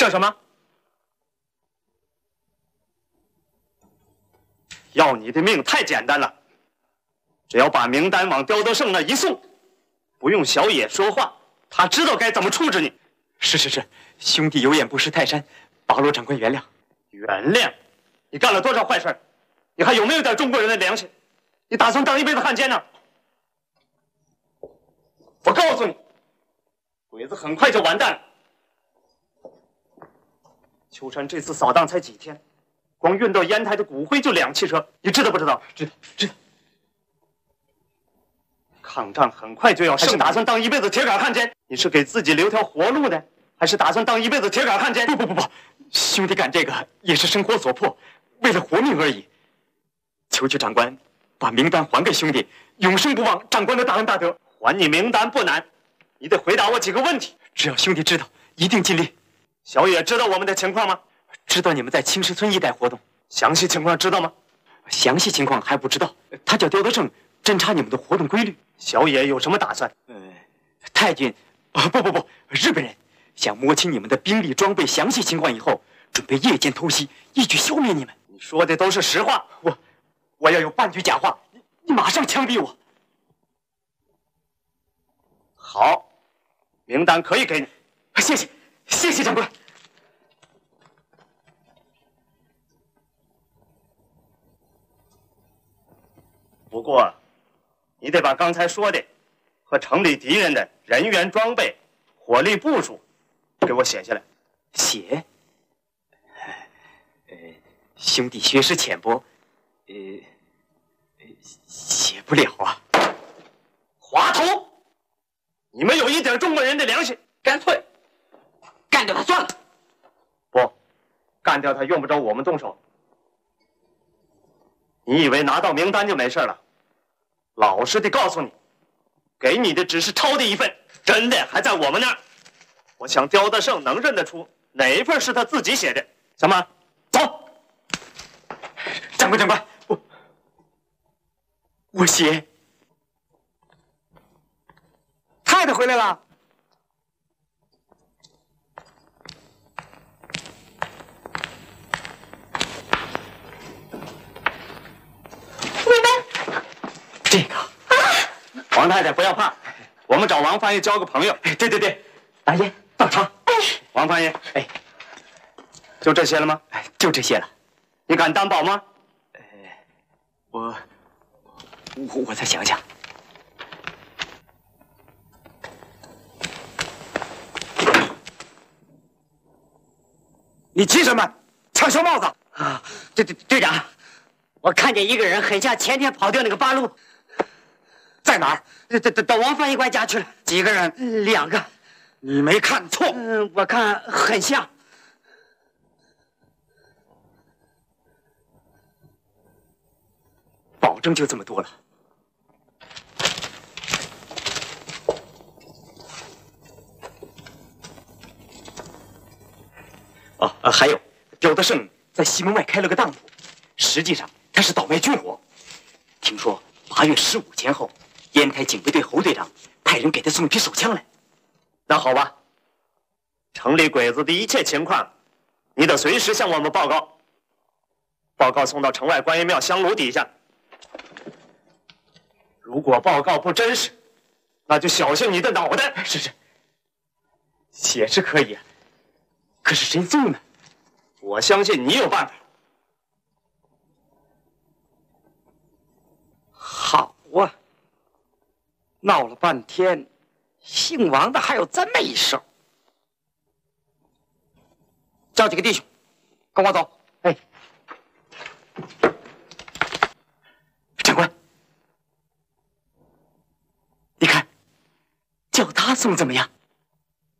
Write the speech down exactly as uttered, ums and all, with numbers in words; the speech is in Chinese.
叫什么？要你的命太简单了，只要把名单往刁德胜那一送，不用小野说话，他知道该怎么处置你。 是是是，兄弟有眼不识泰山，巴罗长官原谅。 原谅？你干了多少坏事？你还有没有点中国人的良心？你打算当一辈子汉奸呢？我告诉你，鬼子很快就完蛋了。秋山这次扫荡才几天，光运到烟台的骨灰就两汽车，你知道不知道？ 知道知道。 抗战很快就要胜，还是打算当一辈子铁杆汉奸？你是给自己留条活路呢，还是打算当一辈子铁杆汉奸？ 不不不不，兄弟干这个也是生活所迫，为了活命而已。求求长官把名单还给兄弟，永生不忘长官的大恩大德。 还你名单不难，你得回答我几个问题。 只要兄弟知道，一定尽力。 小野知道我们的情况吗？ 知道你们在青石村一带活动， 详细情况知道吗？ 详细情况还不知道。他叫刁德胜，侦查你们的活动规律。 小野有什么打算？ 呃，太君，啊不不不，日本人想摸清你们的兵力装备详细情况以后，准备夜间偷袭，一举消灭你们。 你说的都是实话。 我，我要有半句假话，你你马上枪毙我。 好，名单可以给你。 谢谢，谢谢长官。 不过，你得把刚才说的和城里敌人的人员装备、火力部署给我写下来。 写？呃，兄弟学识浅薄，呃，写不了啊。 滑头，你们有一点中国人的良心，干脆干掉他算了。不，干掉他用不着我们动手。你以为拿到名单就没事了？老实的告诉你，给你的只是抄的一份，真的还在我们那儿。我想刁德胜能认得出哪一份是他自己写的。小马，走。 长官，长官，我我写。 太太回来了。 这个， 王太太不要怕，我们找王翻译交个朋友。 对对对，打烟倒茶。 哎，王翻译，哎，就这些了吗？ 就这些了。 你敢担保吗？ 呃，我我我再想想。 你急什么？抢小帽子啊！队队队长，我看见一个人很像前天跑掉那个八路。 在哪儿？ 到到到王翻译官家去了。 几个人？ 两个。 你没看错。 嗯，我看很像。 保证就这么多了。哦，呃，还有，刁德胜在西门外开了个当铺，实际上他是倒卖军火。听说八月十五前后，烟台警备队侯队长派人给他送一批手枪来。 那好吧，城里鬼子的一切情况，你得随时向我们报告。报告送到城外观音庙香炉底下。如果报告不真实，那就小心你的脑袋。 是是，写是可以啊，可是谁送呢？ 我相信你有办法。 好啊，闹了半天，姓王的还有这么一手。叫几个弟兄，跟我走。 哎，长官，你看，叫他送怎么样？